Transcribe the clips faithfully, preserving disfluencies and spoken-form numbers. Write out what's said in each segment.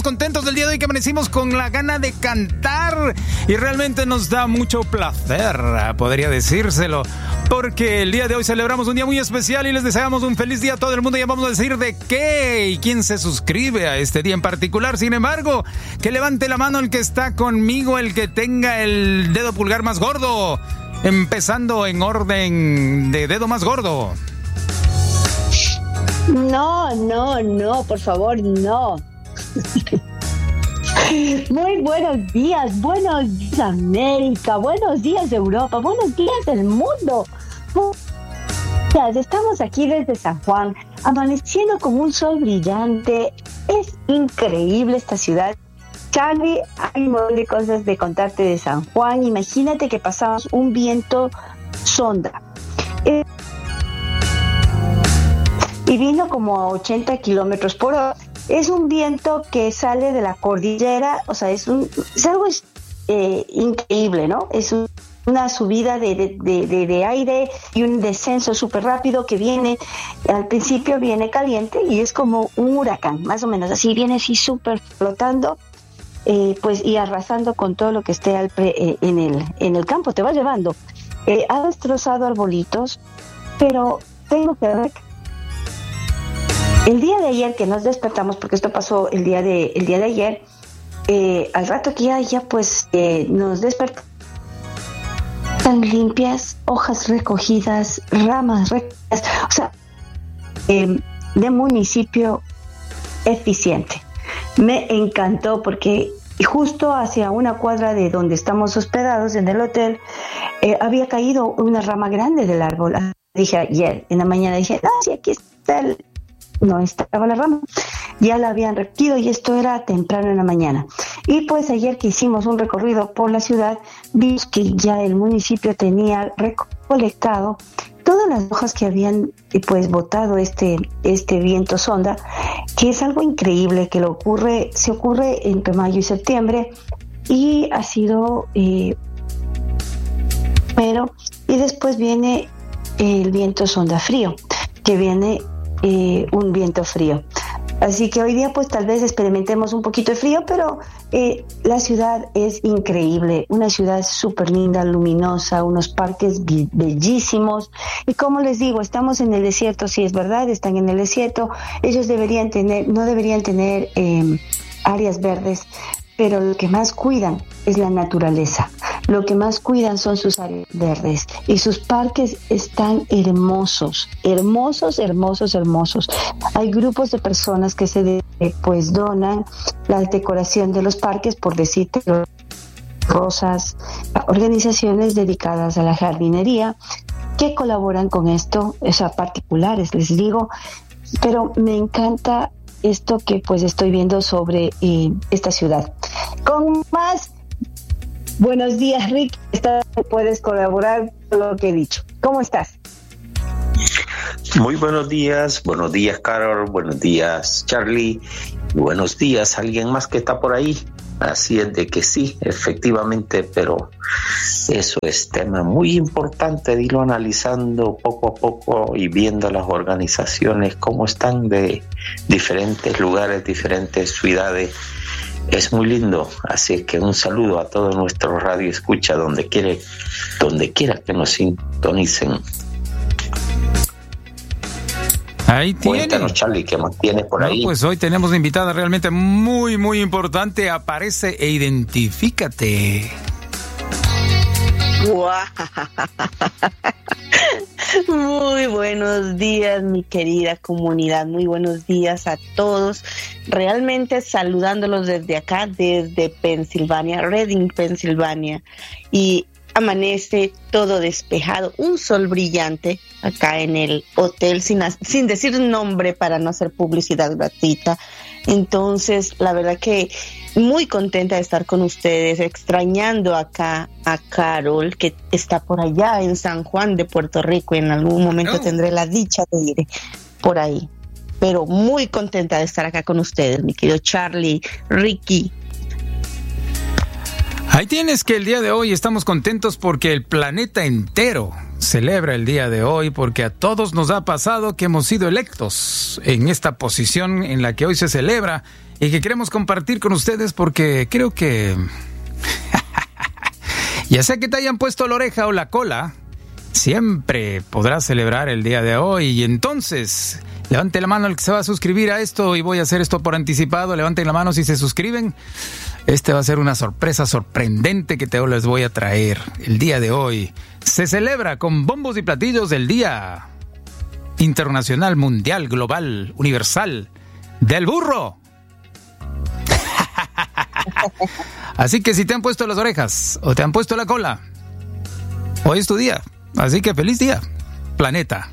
estamos contentos del día de hoy que amanecimos con la gana de cantar y realmente nos da mucho placer, podría decírselo, porque el día de hoy celebramos un día muy especial y les deseamos un feliz día a todo el mundo. Ya vamos a decir de qué y quién se suscribe a este día en particular. Sin embargo, que levante la mano el que está conmigo, el que tenga el dedo pulgar más gordo, empezando en orden de dedo más gordo. No, no, no, por favor, no. Muy buenos días, buenos días América, buenos días Europa, buenos días el mundo. Estamos aquí desde San Juan, amaneciendo con un sol brillante. Es increíble esta ciudad. Charlie, hay un montón de cosas de contarte de San Juan. Imagínate que pasamos un viento sonda. Eh, y vino como a ochenta kilómetros por hora. Es un viento que sale de la cordillera, o sea, es, un, es algo eh, increíble, ¿no? Es un, una subida de, de, de, de, de aire y un descenso súper rápido que viene, al principio viene caliente y es como un huracán, más o menos, así viene así súper flotando, eh, pues y arrasando con todo lo que esté al pre, eh, en, el, en el campo, te va llevando. Eh, ha destrozado arbolitos, pero tengo que ver. El día de ayer que nos despertamos, porque esto pasó el día de el día de ayer, eh, al rato que ya, ya pues eh, nos despertamos, tan limpias, hojas recogidas, ramas recogidas, o sea, eh, de municipio eficiente. Me encantó porque justo hacia una cuadra de donde estamos hospedados en el hotel, eh, había caído una rama grande del árbol. Dije ayer, en la mañana dije, ah, sí, aquí está el... No estaba la rama, ya la habían recogido y esto era temprano en la mañana. Y pues ayer que hicimos un recorrido por la ciudad, vimos que ya el municipio tenía recolectado todas las hojas que habían pues botado este, este viento sonda, que es algo increíble que lo ocurre, se ocurre entre mayo y septiembre y ha sido, eh, pero y después viene el viento sonda frío, que viene Eh, un viento frío. Así que hoy día pues tal vez experimentemos un poquito de frío, pero eh, la ciudad es increíble, una ciudad súper linda, luminosa, unos parques be- bellísimos y como les digo, estamos en el desierto, sí es verdad, están en el desierto, ellos deberían tener, no deberían tener eh, áreas verdes, pero lo que más cuidan es la naturaleza. Lo que más cuidan son sus áreas verdes y sus parques están hermosos, hermosos, hermosos, hermosos. Hay grupos de personas que se de, pues donan la decoración de los parques, por decirte, rosas, organizaciones dedicadas a la jardinería que colaboran con esto, o sea, particulares, les digo, pero me encanta esto que pues estoy viendo sobre eh, esta ciudad. Con más... Buenos días, Rick. Puedes colaborar con lo que he dicho. ¿Cómo estás? Muy buenos días. Buenos días, Carol. Buenos días, Charlie. Y buenos días, alguien más que está por ahí. Así es de que sí, efectivamente, pero eso es tema muy importante de irlo analizando poco a poco y viendo las organizaciones cómo están de diferentes lugares, diferentes ciudades. Es muy lindo, así que un saludo a todos nuestros radio escucha donde quiera, donde quiera que nos sintonicen. Ahí tiene. Cuéntanos, Charlie, ¿qué más tienes por ahí? No, pues hoy tenemos una invitada realmente muy, muy importante. Aparece e identifícate. Muy buenos días, mi querida comunidad. Muy buenos días a todos. Realmente saludándolos desde acá, desde Pensilvania, Reading, Pensilvania. Y amanece todo despejado, un sol brillante acá en el hotel, sin, sin decir nombre para no hacer publicidad gratuita. Entonces, la verdad que muy contenta de estar con ustedes, extrañando acá a Carol, que está por allá en San Juan de Puerto Rico, y en algún momento oh. tendré la dicha de ir por ahí. Pero muy contenta de estar acá con ustedes, mi querido Charlie, Ricky. Ahí tienes que el día de hoy estamos contentos porque el planeta entero celebra el día de hoy porque a todos nos ha pasado que hemos sido electos en esta posición en la que hoy se celebra y que queremos compartir con ustedes porque creo que ya sea que te hayan puesto la oreja o la cola, siempre podrás celebrar el día de hoy. Y entonces, levante la mano el que se va a suscribir a esto y voy a hacer esto por anticipado. Levanten la mano si se suscriben. Este va a ser una sorpresa sorprendente que te les voy a traer. El día de hoy se celebra con bombos y platillos el Día Internacional, Mundial, Global, Universal del Burro. Así que si te han puesto las orejas o te han puesto la cola, hoy es tu día. Así que feliz día, planeta.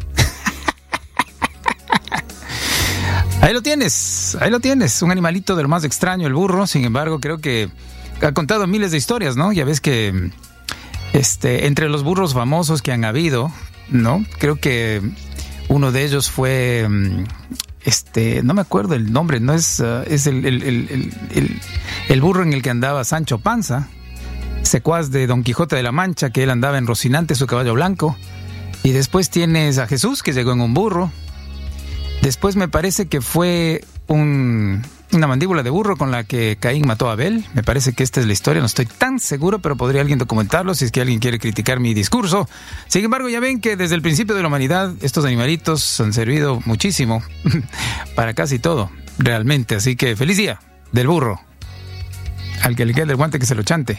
Ahí lo tienes, ahí lo tienes. Un animalito de lo más extraño, el burro. Sin embargo, creo que ha contado miles de historias, ¿no? Ya ves que este, entre los burros famosos que han habido, ¿no? Creo que uno de ellos fue, este, no me acuerdo el nombre, no es, uh, es el, el, el, el, el burro en el que andaba Sancho Panza, secuaz de Don Quijote de la Mancha, que él andaba en Rocinante, su caballo blanco. Y después tienes a Jesús, que llegó en un burro. Después me parece que fue un, una mandíbula de burro con la que Caín mató a Abel. Me parece que esta es la historia, no estoy tan seguro, pero podría alguien documentarlo si es que alguien quiere criticar mi discurso. Sin embargo, ya ven que desde el principio de la humanidad estos animalitos han servido muchísimo para casi todo, realmente. Así que feliz día del burro. Al que le quede el guante que se lo chante.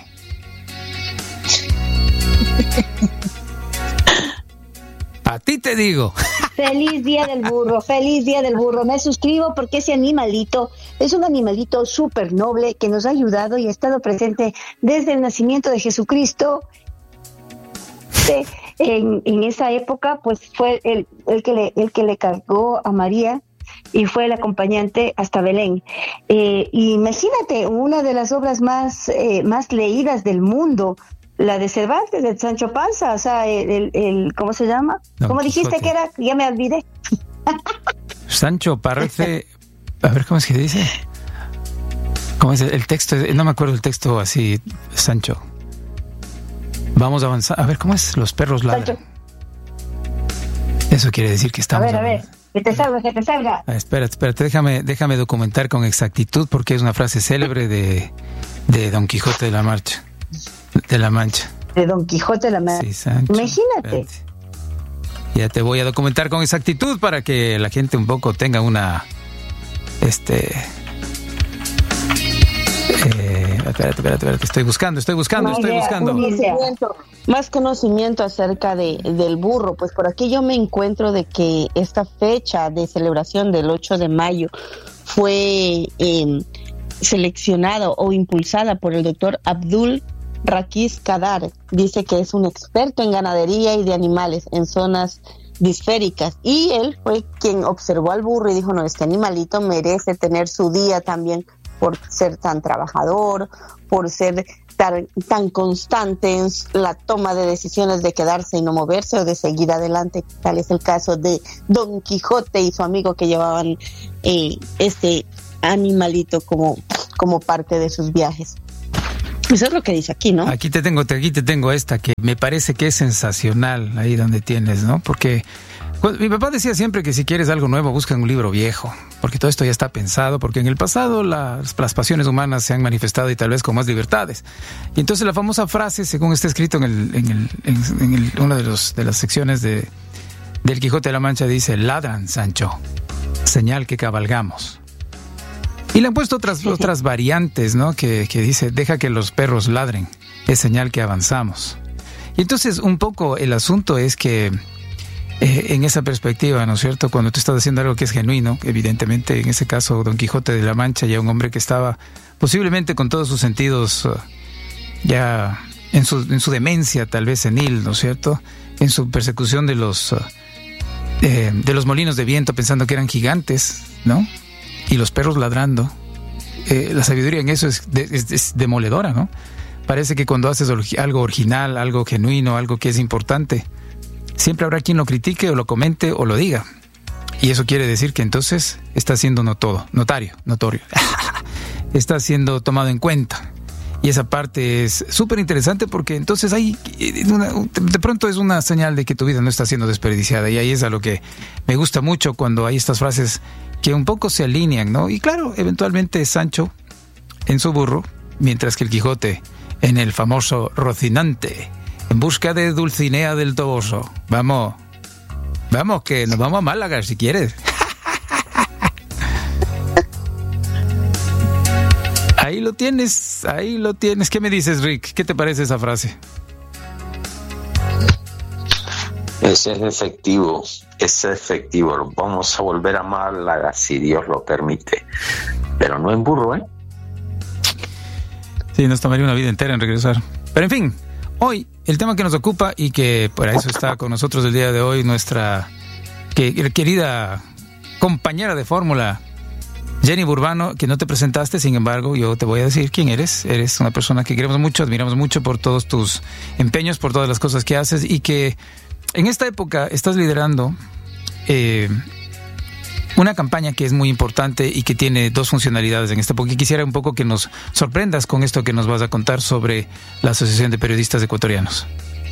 A ti te digo. Feliz día del burro, feliz día del burro. Me suscribo porque ese animalito es un animalito súper noble que nos ha ayudado y ha estado presente desde el nacimiento de Jesucristo. En, en esa época, pues fue el, el, que le, el que le cargó a María y fue el acompañante hasta Belén. Eh, imagínate, una de las obras más, eh, más leídas del mundo, la de Cervantes, de Sancho Panza, o sea, el, el, el ¿cómo se llama? Don ¿Cómo dijiste Quijote. que era? Ya me olvidé. Sancho parece, a ver, ¿cómo es que dice? ¿Cómo es el texto? No me acuerdo el texto así, Sancho. Vamos a avanzar. A ver, ¿cómo es? Los perros ladran. Sancho. Eso quiere decir que A estamos... ver, a ver, que te salga, que te salga. Ah, espérate, espérate, déjame, déjame documentar con exactitud porque es una frase célebre de, de Don Quijote de la Marcha. De la Mancha. De Don Quijote de la Mancha. Sí, Sancho. Imagínate. Espérate. Ya te voy a documentar con exactitud para que la gente un poco tenga una... Este... Eh, espérate, espérate, espérate. Estoy buscando, estoy buscando, No, estoy idea, buscando. una idea. Conocimiento, más conocimiento acerca de, del burro, pues por aquí yo me encuentro de que esta fecha de celebración del ocho de mayo fue eh, seleccionada o impulsada por el doctor Abdul Raquiz Kadar. Dice que es un experto en ganadería y de animales en zonas disféricas, y él fue quien observó al burro y dijo, no, este animalito merece tener su día también por ser tan trabajador, por ser tan, tan constante en la toma de decisiones de quedarse y no moverse o de seguir adelante. Tal es el caso de Don Quijote y su amigo que llevaban eh, este animalito como, como parte de sus viajes. Eso es lo que dice aquí, ¿no? Aquí te tengo, aquí te tengo esta que me parece que es sensacional, ahí donde tienes, ¿no? Porque pues, mi papá decía siempre que si quieres algo nuevo, busca un libro viejo, porque todo esto ya está pensado, porque en el pasado las, las pasiones humanas se han manifestado y tal vez con más libertades. Y entonces la famosa frase, según está escrito en, el, en, el, en, en el, una de, los, de las secciones de, del Quijote de la Mancha, dice, ladran, Sancho, señal que cabalgamos. Y le han puesto otras, otras variantes, ¿no? Que, que dice, deja que los perros ladren, es señal que avanzamos. Y entonces un poco el asunto es que eh, en esa perspectiva, ¿no es cierto? Cuando tú estás haciendo algo que es genuino, evidentemente, en ese caso Don Quijote de la Mancha, ya un hombre que estaba posiblemente con todos sus sentidos uh, ya en su, en su demencia tal vez senil, ¿no es cierto? En su persecución de los, uh, eh, de los molinos de viento pensando que eran gigantes, ¿no? Y los perros ladrando. Eh, la sabiduría en eso es, de, es, es demoledora, ¿no? Parece que cuando haces algo original, algo genuino, algo que es importante, siempre habrá quien lo critique o lo comente o lo diga. Y eso quiere decir que entonces está siendo no todo, notario, notorio. Está siendo tomado en cuenta. y esa parte es súper interesante porque entonces ahí una, de pronto es una señal de que tu vida no está siendo desperdiciada, y ahí es a lo que me gusta mucho cuando hay estas frases que un poco se alinean, ¿no? Y claro, eventualmente Sancho en su burro, mientras que el Quijote en el famoso Rocinante, en busca de Dulcinea del Toboso. Vamos, vamos, que nos vamos a Málaga si quieres. Ahí lo tienes, ahí lo tienes. ¿Qué me dices, Rick? ¿Qué te parece esa frase? Ese es efectivo, ese es efectivo. Vamos a volver a Málaga si Dios lo permite. Pero no en burro, ¿eh? Sí, nos tomaría una vida entera en regresar. Pero en fin, hoy el tema que nos ocupa y que para eso está con nosotros el día de hoy nuestra que, querida compañera de fórmula, Jenny Burbano, que no te presentaste, sin embargo, yo te voy a decir quién eres. Eres una persona que queremos mucho, admiramos mucho por todos tus empeños, por todas las cosas que haces, y que en esta época estás liderando eh, una campaña que es muy importante y que tiene dos funcionalidades en esta época. Y quisiera un poco que nos sorprendas con esto que nos vas a contar sobre la Asociación de Periodistas Ecuatorianos.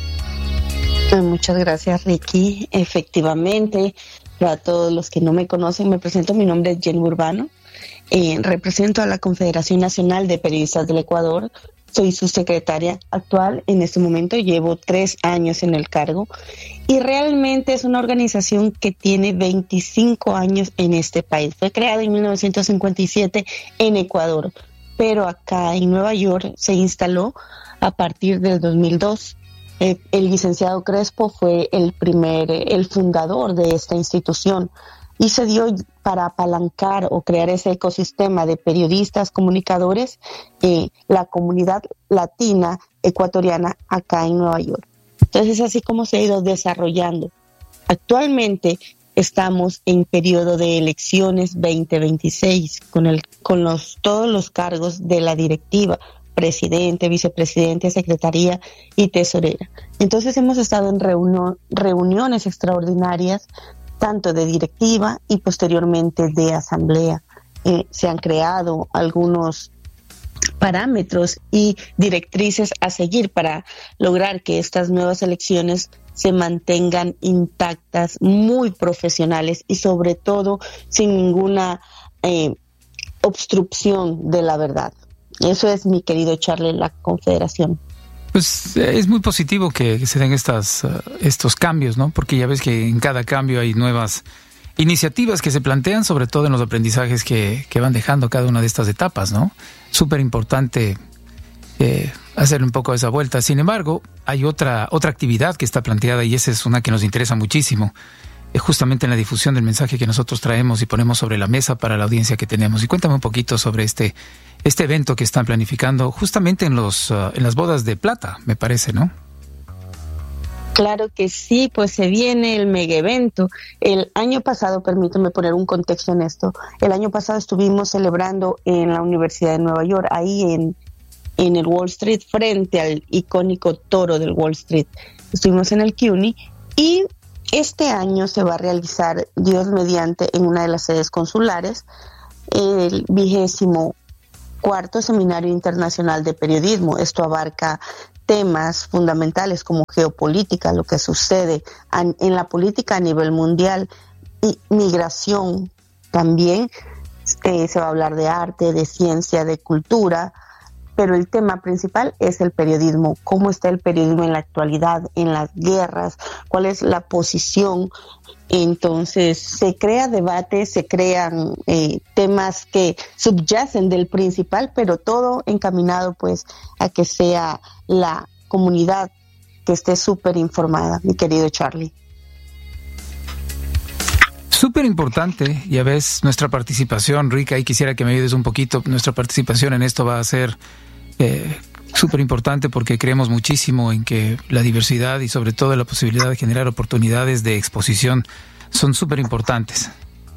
Muchas gracias, Ricky. Efectivamente, para todos los que no me conocen, me presento. Mi nombre es Jenny Burbano. Eh, represento a la Confederación Nacional de Periodistas del Ecuador. Soy su secretaria actual. En este momento llevo tres años en el cargo, y realmente es una organización que tiene veinticinco años en este país. Fue creada en mil novecientos cincuenta y siete en Ecuador, pero acá en Nueva York se instaló a partir del dos mil dos. Eh, el licenciado Crespo fue el primer, el fundador de esta institución, y se dio para apalancar o crear ese ecosistema de periodistas, comunicadores, eh, la comunidad latina ecuatoriana acá en Nueva York. Entonces, así como se ha ido desarrollando. Actualmente estamos en periodo de elecciones veinte veintiséis con, el, con los, todos los cargos de la directiva, presidente, vicepresidente, secretaría y tesorera. Entonces hemos estado en reunión, reuniones extraordinarias, tanto de directiva y posteriormente de asamblea. Eh, se han creado algunos parámetros y directrices a seguir para lograr que estas nuevas elecciones se mantengan intactas, muy profesionales y sobre todo sin ninguna eh, obstrucción de la verdad. Eso es, mi querido Charlie, la Confederación. Pues es muy positivo que se den estas, uh, estos cambios, ¿no? Porque ya ves que en cada cambio hay nuevas iniciativas que se plantean, sobre todo en los aprendizajes que, que van dejando cada una de estas etapas, ¿no? Súper importante eh, hacer un poco esa vuelta. Sin embargo, hay otra, otra actividad que está planteada, y esa es una que nos interesa muchísimo, eh, justamente en la difusión del mensaje que nosotros traemos y ponemos sobre la mesa para la audiencia que tenemos. Y cuéntame un poquito sobre este este evento que están planificando justamente en los uh, en las bodas de plata, me parece, ¿no? Claro que sí, pues se viene el mega evento. El año pasado, permíteme poner un contexto en esto, el año pasado estuvimos celebrando en la Universidad de Nueva York, ahí en, en el Wall Street, frente al icónico toro del Wall Street. Estuvimos en el CUNY, y este año se va a realizar, Dios mediante, en una de las sedes consulares, el vigésimo cuarto Seminario Internacional de Periodismo. Esto abarca temas fundamentales como geopolítica, lo que sucede en la política a nivel mundial, y migración también. Eh, se va a hablar de arte, de ciencia, de cultura, pero el tema principal es el periodismo. ¿Cómo está el periodismo en la actualidad, en las guerras? ¿Cuál es la posición? Entonces se crea debate, se crean eh, temas que subyacen del principal, pero todo encaminado pues a que sea la comunidad que esté súper informada, mi querido Charlie. Súper importante, ya ves, nuestra participación, Rica, y quisiera que me ayudes un poquito. Nuestra participación en esto va a ser eh, súper importante porque creemos muchísimo en que la diversidad y sobre todo la posibilidad de generar oportunidades de exposición son súper importantes.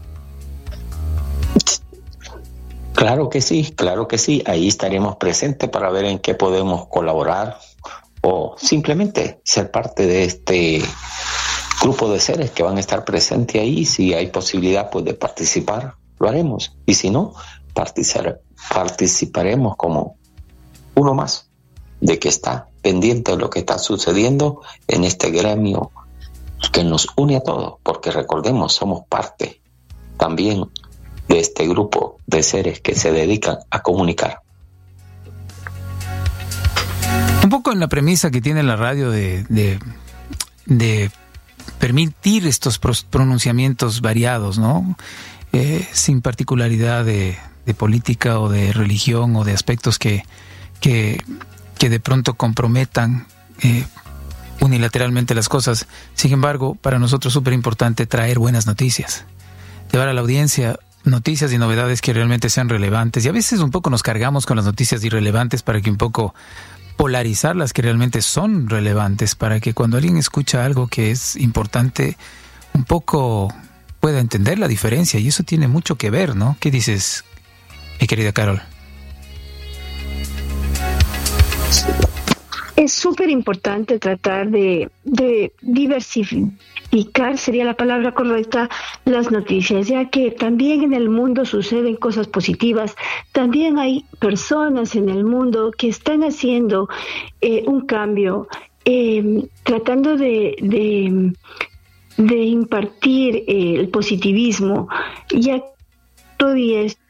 Claro que sí, claro que sí. Ahí estaremos presentes para ver en qué podemos colaborar o simplemente ser parte de este grupo de seres que van a estar presentes ahí. Si hay posibilidad pues de participar, lo haremos. Y si no, participar, participaremos como uno más de que está pendiente de lo que está sucediendo en este gremio que nos une a todos, porque recordemos, somos parte también de este grupo de seres que se dedican a comunicar. Un poco en la premisa que tiene la radio de, de, de permitir estos pronunciamientos variados, ¿no? Eh, sin particularidad de, de política o de religión o de aspectos que, que, que de pronto comprometan eh, unilateralmente las cosas. Sin embargo, para nosotros es súper importante traer buenas noticias, llevar a la audiencia noticias y novedades que realmente sean relevantes, y a veces un poco nos cargamos con las noticias irrelevantes para que un poco polarizar las que realmente son relevantes, para que cuando alguien escucha algo que es importante, un poco pueda entender la diferencia, y eso tiene mucho que ver, ¿no? ¿Qué dices, mi querida Carol? Es súper importante tratar de, de diversificar, sería la palabra correcta, las noticias, ya que también en el mundo suceden cosas positivas. También hay personas en el mundo que están haciendo eh, un cambio, eh, tratando de, de, de impartir eh, el positivismo. Ya todavía es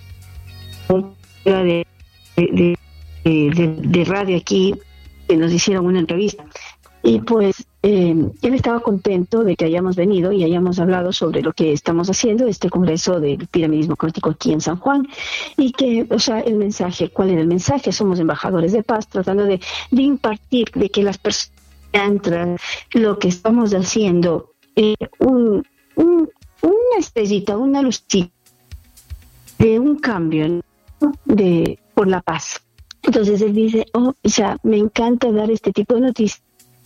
de, de, de, de radio aquí, que nos hicieron una entrevista, y pues eh, él estaba contento de que hayamos venido y hayamos hablado sobre lo que estamos haciendo, este congreso del piramidismo cuántico aquí en San Juan, y que, o sea, el mensaje, ¿cuál era el mensaje? Somos embajadores de paz, tratando de, de impartir, de que las personas entran lo que estamos haciendo, eh, un, un, una estrellita, una lucita de un cambio, ¿no? de por la paz. Entonces él dice, oh, o sea, me encanta dar este tipo de noticias.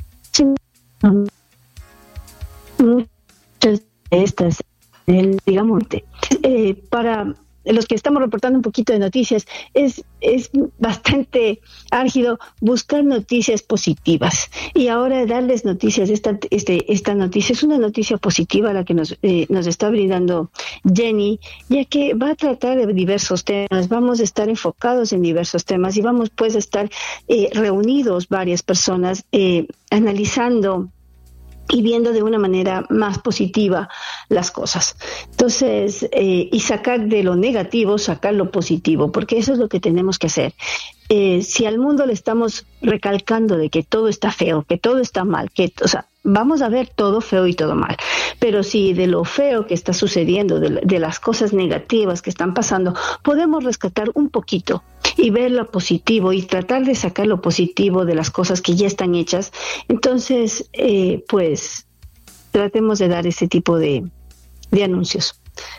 Muchas de estas, el, digamos, eh, para los que estamos reportando un poquito de noticias, es, es bastante álgido buscar noticias positivas. Y ahora darles noticias, esta, este, esta noticia es una noticia positiva la que nos, eh, nos está brindando Jenny, ya que va a tratar de diversos temas, vamos a estar enfocados en diversos temas y vamos pues a estar eh, reunidos varias personas eh, analizando y viendo de una manera más positiva las cosas. Entonces, eh, y sacar de lo negativo, sacar lo positivo, porque eso es lo que tenemos que hacer. Eh, si al mundo le estamos recalcando de que todo está feo, que todo está mal, que, o sea, vamos a ver todo feo y todo mal, pero si de lo feo que está sucediendo, de, de las cosas negativas que están pasando, podemos rescatar un poquito y ver lo positivo y tratar de sacar lo positivo de las cosas que ya están hechas, entonces, eh, pues, tratemos de dar ese tipo de, de anuncios.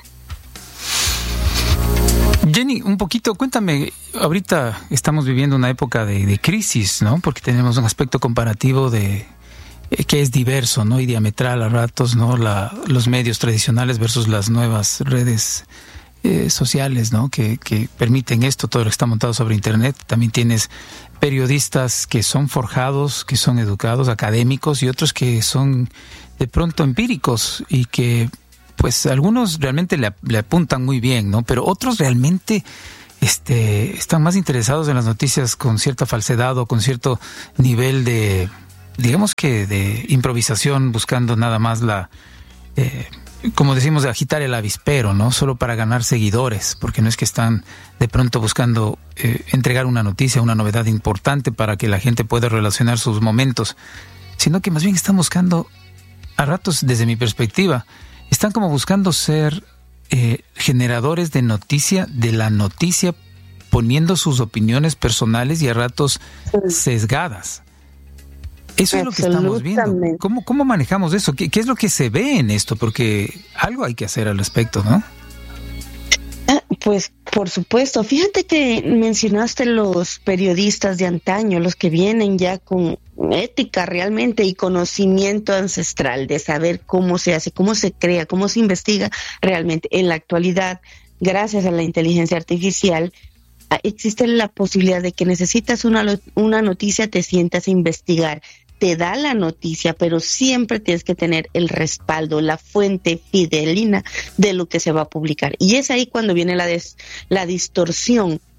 Jenny, un poquito, cuéntame, ahorita estamos viviendo una época de, de crisis, ¿no? Porque tenemos un aspecto comparativo de eh, que es diverso, ¿no? Y diametral a ratos, ¿no? La, los medios tradicionales versus las nuevas redes eh, sociales, ¿no? Que, que permiten esto, todo lo que está montado sobre Internet. También tienes periodistas que son forjados, que son educados, académicos, y otros que son de pronto empíricos y que pues algunos realmente le, le apuntan muy bien, ¿no? Pero otros realmente este, están más interesados en las noticias con cierta falsedad o con cierto nivel de, digamos que de improvisación, buscando nada más la, eh, como decimos, de agitar el avispero, ¿no? Solo para ganar seguidores, porque no es que están de pronto buscando eh, entregar una noticia, una novedad importante para que la gente pueda relacionar sus momentos, sino que más bien están buscando, a ratos desde mi perspectiva, están como buscando ser eh, generadores de noticia, de la noticia, poniendo sus opiniones personales y a ratos sesgadas. Eso es lo que estamos viendo. ¿Cómo, cómo manejamos eso? ¿Qué, ¿Qué es lo que se ve en esto? Porque algo hay que hacer al respecto, ¿no? Ah, pues por supuesto. Fíjate que mencionaste los periodistas de antaño, los que vienen ya con ética realmente y conocimiento ancestral de saber cómo se hace, cómo se crea, cómo se investiga realmente. En la actualidad, gracias a la inteligencia artificial, existe la posibilidad de que necesitas una, una noticia, te sientas a investigar, te da la noticia, pero siempre tienes que tener el respaldo, la fuente fidelina de lo que se va a publicar. Y es ahí cuando viene la, des, la distorsión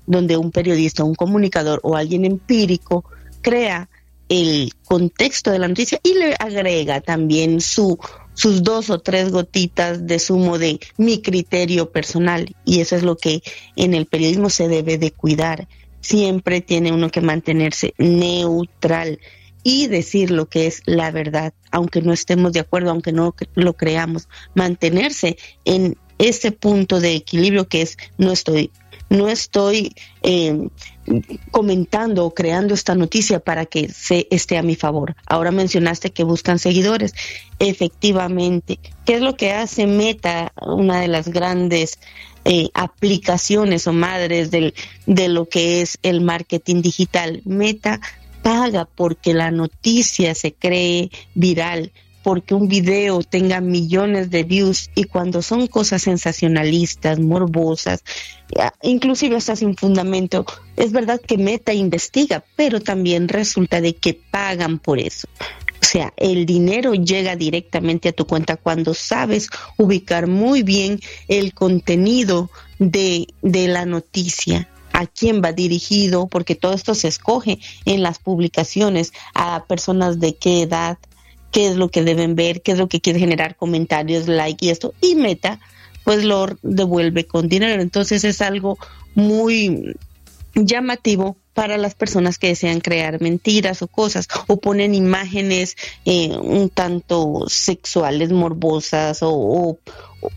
donde un periodista, un comunicador o alguien empírico crea el contexto de la noticia y le agrega también su sus dos o tres gotitas de zumo de mi criterio personal, y eso es lo que en el periodismo se debe de cuidar. Siempre tiene uno que mantenerse neutral y decir lo que es la verdad, aunque no estemos de acuerdo, aunque no lo creamos, mantenerse en ese punto de equilibrio que es no estoy no estoy eh, comentando o creando esta noticia para que se esté a mi favor. Ahora mencionaste que buscan seguidores. Efectivamente, ¿qué es lo que hace Meta, una de las grandes eh, aplicaciones o madres del, de lo que es el marketing digital? Meta paga porque la noticia se cree viral, porque un video tenga millones de views, y cuando son cosas sensacionalistas, morbosas, inclusive hasta sin fundamento, es verdad que Meta investiga, pero también resulta de que pagan por eso. O sea, el dinero llega directamente a tu cuenta cuando sabes ubicar muy bien el contenido de, de la noticia, a quién va dirigido, porque todo esto se escoge en las publicaciones, a personas de qué edad, qué es lo que deben ver, qué es lo que quiere generar comentarios, like y esto, y Meta pues lo devuelve con dinero. Entonces es algo muy llamativo para las personas que desean crear mentiras o cosas, o ponen imágenes eh, un tanto sexuales, morbosas, o, o, o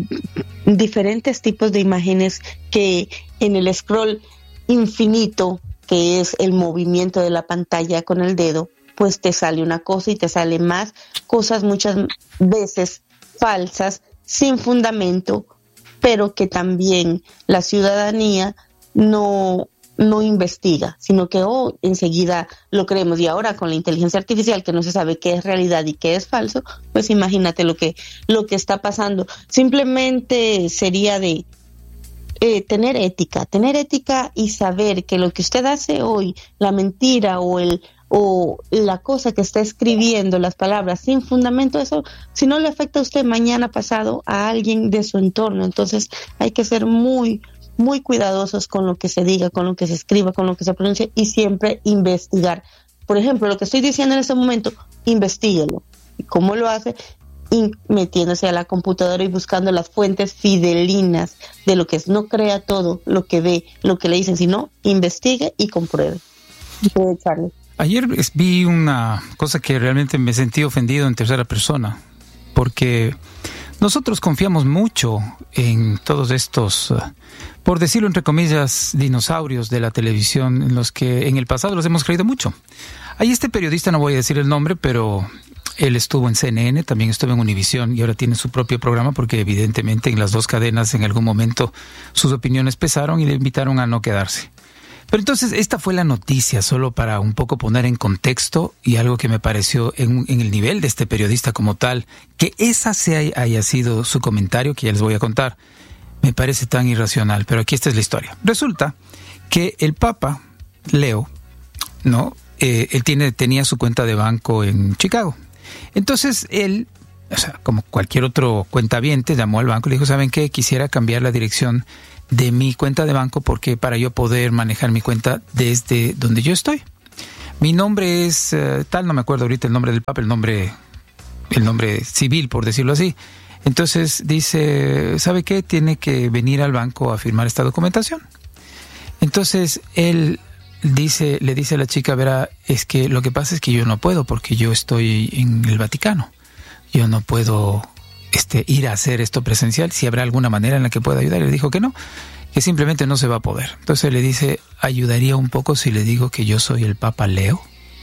diferentes tipos de imágenes que en el scroll infinito, que es el movimiento de la pantalla con el dedo, pues te sale una cosa y te sale más cosas, muchas veces falsas, sin fundamento, pero que también la ciudadanía no, no investiga, sino que oh, enseguida lo creemos. Y ahora con la inteligencia artificial, que no se sabe qué es realidad y qué es falso, pues imagínate lo que, lo que está pasando. Simplemente sería de eh, tener ética, tener ética y saber que lo que usted hace hoy, la mentira o el o la cosa que está escribiendo, las palabras sin fundamento, eso si no le afecta a usted mañana pasado a alguien de su entorno. Entonces hay que ser muy muy cuidadosos con lo que se diga, con lo que se escriba, con lo que se pronuncie, y siempre investigar. Por ejemplo, lo que estoy diciendo en este momento, investíguelo. ¿Y cómo lo hace? Y metiéndose a la computadora y buscando las fuentes fidelinas de lo que es. No crea todo lo que ve, lo que le dicen, sino investigue y compruebe. ¿Puede, Charlie? Ayer vi una cosa que realmente me sentí ofendido en tercera persona, porque nosotros confiamos mucho en todos estos, uh, por decirlo entre comillas, dinosaurios de la televisión, en los que en el pasado los hemos creído mucho. Hay este periodista, no voy a decir el nombre, pero él estuvo en C N N, también estuvo en Univisión y ahora tiene su propio programa, porque evidentemente en las dos cadenas en algún momento sus opiniones pesaron y le invitaron a no quedarse. Pero entonces esta fue la noticia, solo para un poco poner en contexto, y algo que me pareció en, en el nivel de este periodista como tal, que esa sea, haya sido su comentario, que ya les voy a contar, me parece tan irracional. Pero aquí esta es la historia. Resulta que el Papa Leo, ¿no? Eh, él tiene, tenía su cuenta de banco en Chicago. Entonces él, o sea, como cualquier otro cuentaviente, llamó al banco y le dijo, ¿saben qué? Quisiera cambiar la dirección de mi cuenta de banco, porque para yo poder manejar mi cuenta desde donde yo estoy. Mi nombre es uh, tal, no me acuerdo ahorita el nombre del Papa, el nombre, el nombre civil, por decirlo así. Entonces dice, ¿sabe qué? Tiene que venir al banco a firmar esta documentación. Entonces él dice, le dice a la chica, verá, es que lo que pasa es que yo no puedo, porque yo estoy en el Vaticano. Yo no puedo Este, ir a hacer esto presencial, si habrá alguna manera en la que pueda ayudar. Y le dijo que no, que simplemente no se va a poder. Entonces le dice, ¿ayudaría un poco si le digo que yo soy el Papa Leo?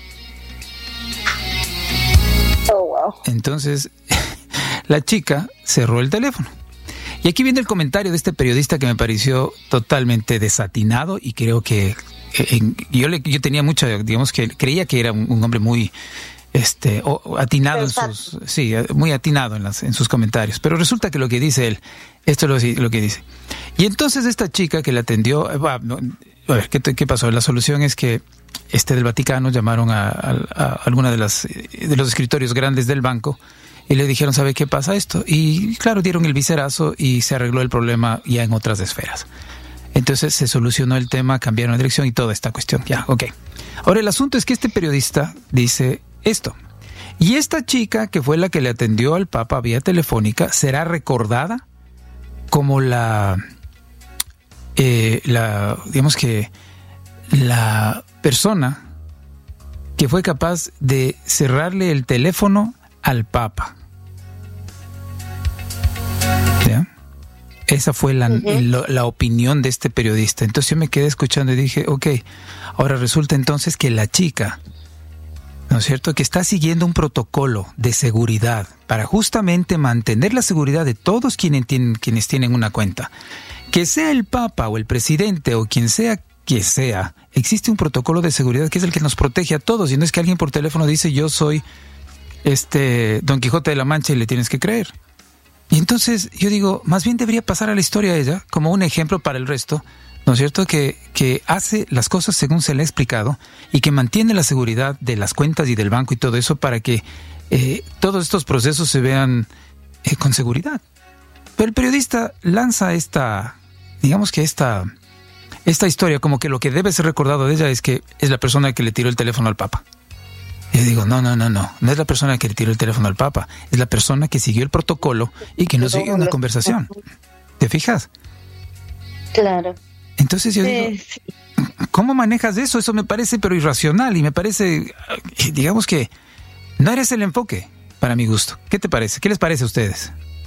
Oh, wow. Entonces la chica cerró el teléfono. Y aquí viene el comentario de este periodista que me pareció totalmente desatinado, y creo que en, yo, le, yo tenía mucha, digamos que creía que era un, un hombre muy Este, o, atinado en sus, sí, muy atinado en, las, en sus comentarios. Pero resulta que lo que dice él, esto es lo, lo que dice. Y entonces esta chica que le atendió, a ver, ¿qué, qué pasó? La solución es que este del Vaticano llamaron a, a, a alguna de las de los escritorios grandes del banco y le dijeron, ¿sabe qué pasa esto? Y claro, dieron el viserazo y se arregló el problema ya en otras esferas. Entonces se solucionó el tema, cambiaron la dirección y toda esta cuestión. Ya, ok. Ahora el asunto es que este periodista dice esto. Y esta chica, que fue la que le atendió al Papa vía telefónica, será recordada como la, eh, la, digamos que, la persona que fue capaz de cerrarle el teléfono al Papa. ¿Ya? Esa fue la, uh-huh. la, la opinión de este periodista. Entonces yo me quedé escuchando y dije, ok, ahora resulta entonces que la chica, ¿no es cierto?, que está siguiendo un protocolo de seguridad para justamente mantener la seguridad de todos quienes tienen, quienes tienen una cuenta. Que sea el Papa o el presidente o quien sea que sea, existe un protocolo de seguridad que es el que nos protege a todos. Y no es que alguien por teléfono dice, yo soy este Don Quijote de la Mancha y le tienes que creer. Y entonces yo digo, más bien debería pasar a la historia ella como un ejemplo para el resto, ¿no es cierto?, que, que hace las cosas según se le ha explicado y que mantiene la seguridad de las cuentas y del banco y todo eso para que eh, todos estos procesos se vean eh, con seguridad. Pero el periodista lanza esta, digamos que esta, esta historia como que lo que debe ser recordado de ella es que es la persona que le tiró el teléfono al Papa. Y yo digo, no, no, no, no, no es la persona que le tiró el teléfono al Papa, es la persona que siguió el protocolo y que no siguió una conversación. ¿Te fijas? Claro. Entonces yo digo, ¿cómo manejas eso? Eso me parece pero irracional y me parece, digamos que no eres el enfoque para mi gusto. ¿Qué te parece? ¿Qué les parece a ustedes?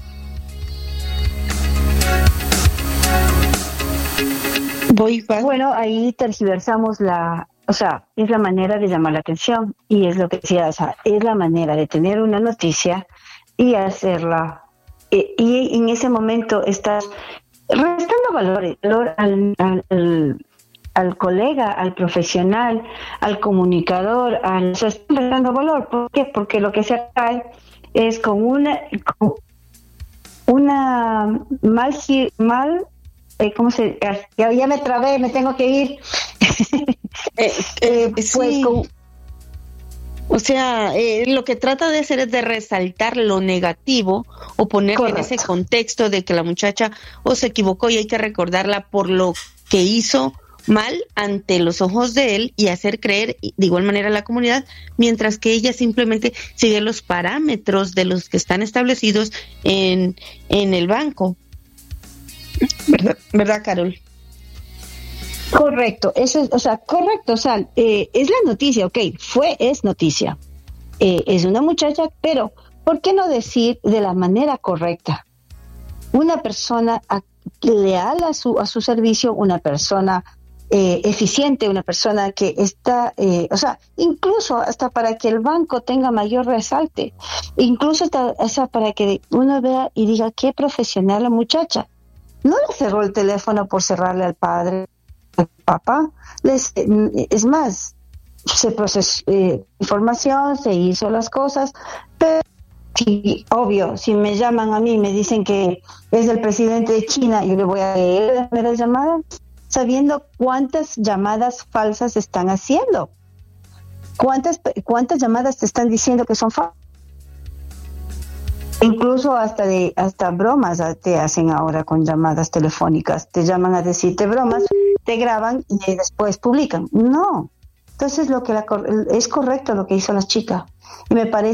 Voy, bueno, ahí tergiversamos la, o sea, es la manera de llamar la atención y es lo que decía, o sea, es la manera de tener una noticia y hacerla, y, y en ese momento estás restando valor, valor al, al, al, al colega, al profesional, al comunicador, al, o sea, están restando valor. ¿Por qué? Porque lo que se hace es con una, con una mal, mal eh, ¿cómo se? Ya, ya me trabé, me tengo que ir. eh, eh, pues sí. con, o sea, eh, lo que trata de hacer es de resaltar lo negativo o ponerle en ese contexto de que la muchacha o se equivocó y hay que recordarla por lo que hizo mal ante los ojos de él y hacer creer de igual manera a la comunidad, mientras que ella simplemente sigue los parámetros de los que están establecidos en, en el banco. ¿Verdad, ¿verdad, Carol? Correcto, eso es, o sea, correcto, o sea, eh, es la noticia, ok, fue, es noticia, eh, es una muchacha, pero ¿por qué no decir de la manera correcta? Una persona a, leal a su a su servicio, una persona eh, eficiente, una persona que está, eh, o sea, incluso hasta para que el banco tenga mayor resalte, incluso hasta, o sea, para que uno vea y diga qué profesional la muchacha. No le cerró el teléfono por cerrarle al padre, al papá. Les, es más, se procesó eh, información, se hizo las cosas, pero sí, obvio, si me llaman a mí y me dicen que es el presidente de China, yo le voy a leer las primeras llamadas, sabiendo cuántas llamadas falsas están haciendo. ¿Cuántas, cuántas llamadas te están diciendo que son falsas? Incluso hasta de hasta bromas te hacen ahora con llamadas telefónicas. Te llaman a decirte bromas, te graban y después publican. No. Entonces lo que la, es correcto lo que hizo la chica. Y me parece